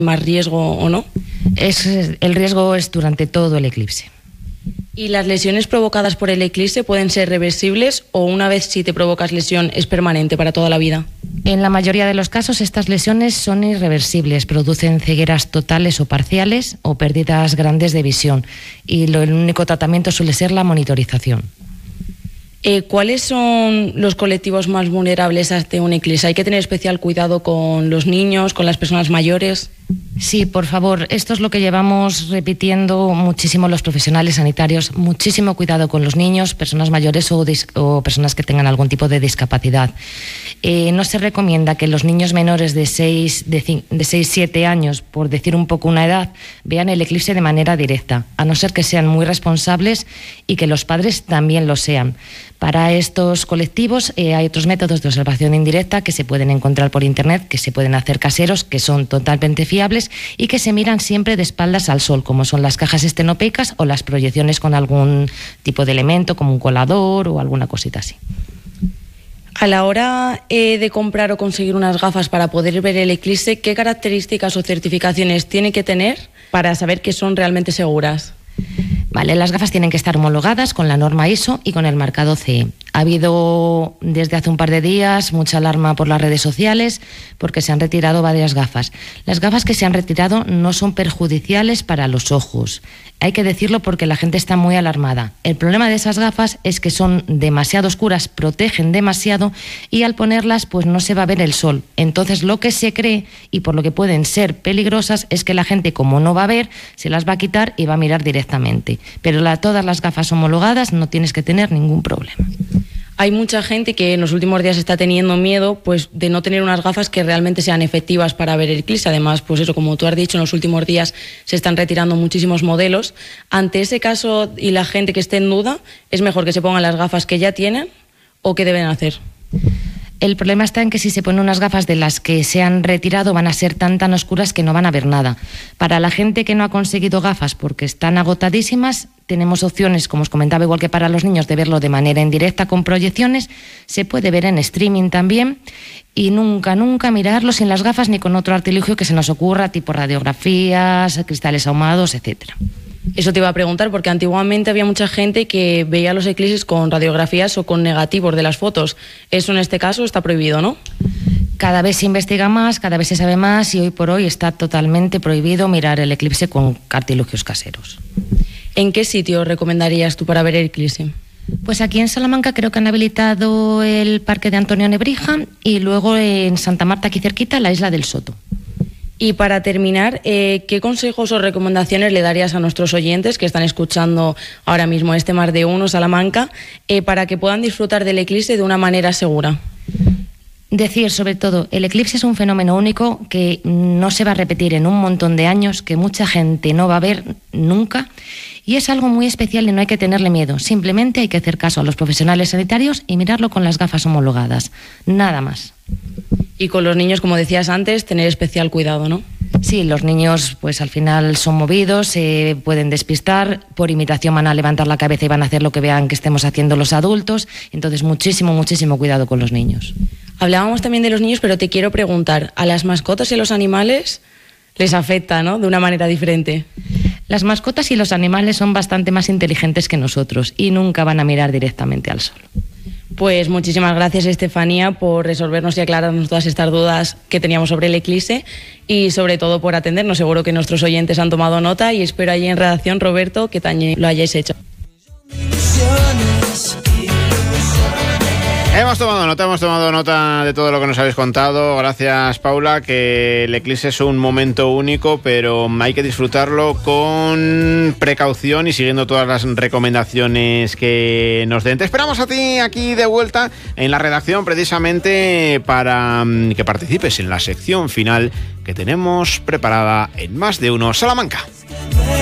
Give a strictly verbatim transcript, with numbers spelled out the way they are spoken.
más riesgo o no? Es, el riesgo es durante todo el eclipse. ¿Y las lesiones provocadas por el eclipse pueden ser reversibles o una vez si te provocas lesión es permanente para toda la vida? En la mayoría de los casos estas lesiones son irreversibles, producen cegueras totales o parciales o pérdidas grandes de visión y lo, el único tratamiento suele ser la monitorización. Eh, ¿Cuáles son los colectivos más vulnerables ante un eclipse? ¿Hay que tener especial cuidado con los niños, con las personas mayores? Sí, por favor, esto es lo que llevamos repitiendo muchísimo los profesionales sanitarios, muchísimo cuidado con los niños, personas mayores o, dis- o personas que tengan algún tipo de discapacidad. Eh, no se recomienda que los niños menores de seis, de siete años, por decir un poco una edad, vean el eclipse de manera directa, a no ser que sean muy responsables y que los padres también lo sean. Para estos colectivos eh, hay otros métodos de observación indirecta que se pueden encontrar por internet, que se pueden hacer caseros, que son totalmente fiables y que se miran siempre de espaldas al sol, como son las cajas estenopeicas o las proyecciones con algún tipo de elemento, como un colador o alguna cosita así. A la hora eh, de comprar o conseguir unas gafas para poder ver el eclipse, ¿qué características o certificaciones tiene que tener para saber que son realmente seguras? Vale, las gafas tienen que estar homologadas con la norma I S O y con el marcado C E. Ha habido desde hace un par de días mucha alarma por las redes sociales porque se han retirado varias gafas. Las gafas que se han retirado no son perjudiciales para los ojos. Hay que decirlo porque la gente está muy alarmada. El problema de esas gafas es que son demasiado oscuras, protegen demasiado y al ponerlas pues no se va a ver el sol. Entonces lo que se cree y por lo que pueden ser peligrosas es que la gente, como no va a ver, se las va a quitar y va a mirar directamente. Pero la, todas las gafas homologadas no tienes que tener ningún problema. Hay mucha gente que en los últimos días está teniendo miedo pues, de no tener unas gafas que realmente sean efectivas para ver el eclipse. Además, pues eso, como tú has dicho, en los últimos días se están retirando muchísimos modelos. Ante ese caso y la gente que esté en duda, ¿es mejor que se pongan las gafas que ya tienen o qué deben hacer? El problema está en que si se ponen unas gafas de las que se han retirado van a ser tan tan oscuras que no van a ver nada. Para la gente que no ha conseguido gafas porque están agotadísimas, tenemos opciones, como os comentaba, igual que para los niños, de verlo de manera indirecta con proyecciones. Se puede ver en streaming también y nunca, nunca mirarlo sin las gafas ni con otro artilugio que se nos ocurra, tipo radiografías, cristales ahumados, etcétera. Eso te iba a preguntar, porque antiguamente había mucha gente que veía los eclipses con radiografías o con negativos de las fotos. Eso en este caso está prohibido, ¿no? Cada vez se investiga más, cada vez se sabe más y hoy por hoy está totalmente prohibido mirar el eclipse con artilugios caseros. ¿En qué sitio recomendarías tú para ver el eclipse? Pues aquí en Salamanca creo que han habilitado el Parque de Antonio Nebrija y luego en Santa Marta, aquí cerquita, la Isla del Soto. Y para terminar, eh, ¿qué consejos o recomendaciones le darías a nuestros oyentes que están escuchando ahora mismo este Más de Uno Salamanca eh, para que puedan disfrutar del eclipse de una manera segura? Decir, sobre todo, el eclipse es un fenómeno único que no se va a repetir en un montón de años, que mucha gente no va a ver nunca, y es algo muy especial y no hay que tenerle miedo. Simplemente hay que hacer caso a los profesionales sanitarios y mirarlo con las gafas homologadas. Nada más. Y con los niños, como decías antes, tener especial cuidado, ¿no? Sí, los niños pues al final son movidos, se pueden despistar, por imitación van a levantar la cabeza y van a hacer lo que vean que estemos haciendo los adultos, entonces muchísimo, muchísimo cuidado con los niños. Hablábamos también de los niños, pero te quiero preguntar, ¿a las mascotas y a los animales les afecta, ¿no?, de una manera diferente? Las mascotas y los animales son bastante más inteligentes que nosotros y nunca van a mirar directamente al sol. Pues muchísimas gracias, Estefanía, por resolvernos y aclararnos todas estas dudas que teníamos sobre el eclipse y sobre todo por atendernos. Seguro que nuestros oyentes han tomado nota y espero allí en redacción, Roberto, que también lo hayáis hecho. Hemos tomado nota, hemos tomado nota de todo lo que nos habéis contado. Gracias, Paula, que el eclipse es un momento único, pero hay que disfrutarlo con precaución y siguiendo todas las recomendaciones que nos den. Te esperamos a ti aquí de vuelta en la redacción, precisamente para que participes en la sección final que tenemos preparada en Más de Uno Salamanca.